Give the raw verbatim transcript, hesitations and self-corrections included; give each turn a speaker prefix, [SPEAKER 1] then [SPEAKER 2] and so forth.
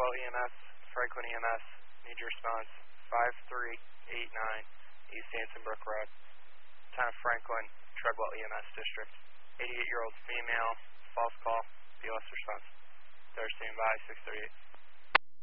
[SPEAKER 1] Treadwell E M S, Franklin E M S, need your response, five three eight nine East Ansonbrook Road, Town of Franklin, Treadwell E M S District. eighty-eight-year-old female, false call, B L S response. They're standing by, six thirty-eight.